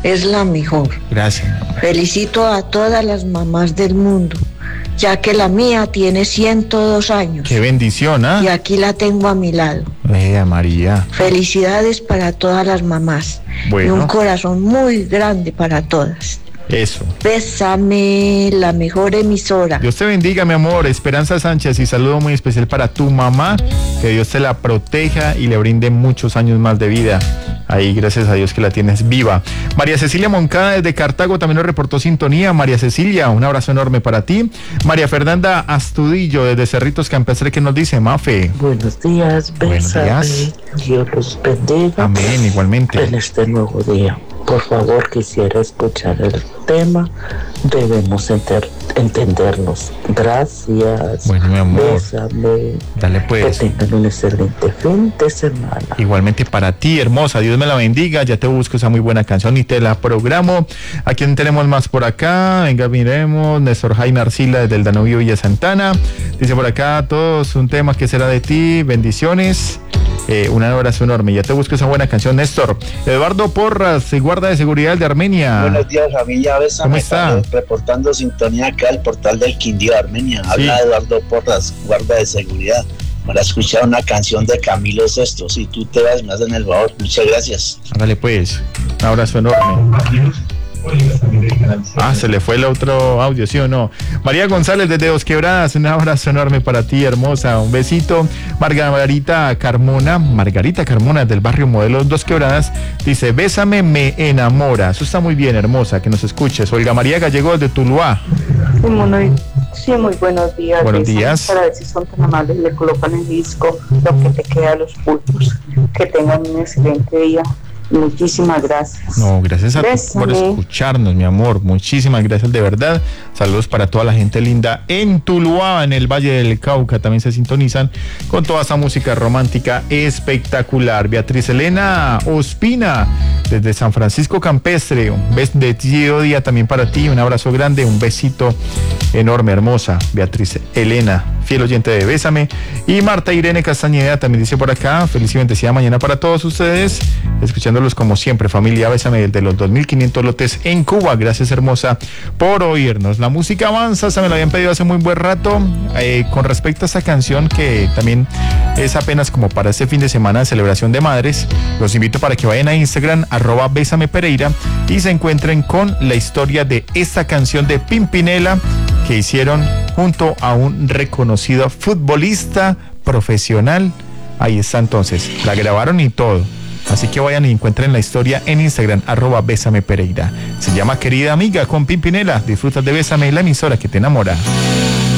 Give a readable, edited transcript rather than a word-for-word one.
es la mejor. Gracias. Felicito a todas las mamás del mundo, ya que la mía tiene 102 años. Qué bendición, ¿ah? Y aquí la tengo a mi lado. María. Felicidades para todas las mamás. Bueno. Y un corazón muy grande para todas. Eso. Bésame, la mejor emisora. Dios te bendiga, mi amor. Esperanza Sánchez, y saludo muy especial para tu mamá. Que Dios te la proteja y le brinde muchos años más de vida. Ahí, gracias a Dios que la tienes viva. María Cecilia Moncada desde Cartago también nos reportó sintonía. María Cecilia, un abrazo enorme para ti. María Fernanda Astudillo desde Cerritos Campestre, que nos dice, Mafe. Buenos días, bésame. Dios los bendiga. Amén, igualmente. En este nuevo día. Por favor, quisiera escuchar el tema. Debemos entendernos. Gracias. Bueno, mi amor. Bésame. Dale pues. Que tengan un excelente fin de semana. Igualmente para ti, hermosa. Dios me la bendiga. Ya te busco esa muy buena canción y te la programo. ¿A quién tenemos más por acá? Venga, miremos. Néstor Jaime Arcila desde el Danubio Villa Santana. Dice por acá, todos un tema que será de ti. Bendiciones. Un abrazo enorme. Ya te busco esa buena canción, Néstor. Eduardo Porras, guarda de seguridad de Armenia. Buenos días, familia. ¿Cómo está? Reportando sintonía acá al portal del Quindío de Armenia. Habla Eduardo Porras, guarda de seguridad. Para escuchar una canción de Camilo Sesto. Si tú te vas, me hacen el favor. Muchas gracias. Dale pues. Un abrazo enorme. Se le fue el otro audio, ¿sí o no? María González desde Dos Quebradas, un abrazo enorme para ti, hermosa, un besito. Margarita Carmona del barrio Modelos Dos Quebradas, dice, bésame, me enamora. Eso está muy bien, hermosa, que nos escuches. Olga María Gallego desde Tuluá. Sí, muy buenos días. Buenos días. Para ver si son tan amables, le colocan el disco, lo que te queda a los pulpos. Que tengan un excelente día. Muchísimas gracias. No, gracias a ti por escucharnos, mi amor. Muchísimas gracias, de verdad. Saludos para toda la gente linda en Tuluá, en el Valle del Cauca. También se sintonizan con toda esa música romántica espectacular. Beatriz Elena Ospina, desde San Francisco Campestre. Un bendecido día también para ti. Un abrazo grande, un besito enorme, hermosa. Beatriz Elena, fiel oyente de Bésame. Y Marta Irene Castañeda también dice por acá, feliz y bendecida mañana para todos ustedes. Escuchándolos como siempre, familia Bésame de los 2500 lotes en Cuba. Gracias, hermosa, por oírnos. La música avanza, se me la habían pedido hace muy buen rato. Con respecto a esta canción, que también es apenas como para este fin de semana de celebración de madres, los invito para que vayan a Instagram, @BésamePereira, y se encuentren con la historia de esta canción de Pimpinela que hicieron junto a un reconocido futbolista profesional. Ahí está, entonces, la grabaron y todo. Así que vayan y encuentren la historia en Instagram, @BésamePereira. Se llama Querida Amiga con Pimpinela. Disfrutas de Bésame, la emisora que te enamora.